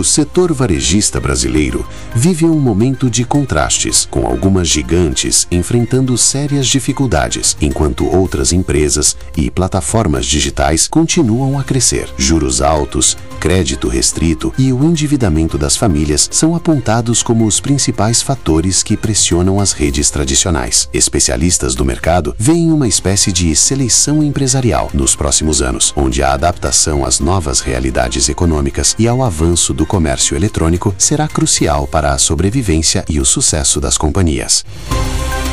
setor varejista brasileiro vive um momento de contrastes, com algumas gigantes enfrentando sérias dificuldades, enquanto outras empresas e plataformas digitais continuam a crescer. Juros altos, crédito restrito e o endividamento das famílias são apontados como os principais fatores que pressionam as redes tradicionais. Especialistas do mercado veem uma espécie de seleção empresarial nos próximos anos, onde a adaptação às novas realidades econômicas e ao avanço do comércio eletrônico será crucial para a sobrevivência e o sucesso das companhias.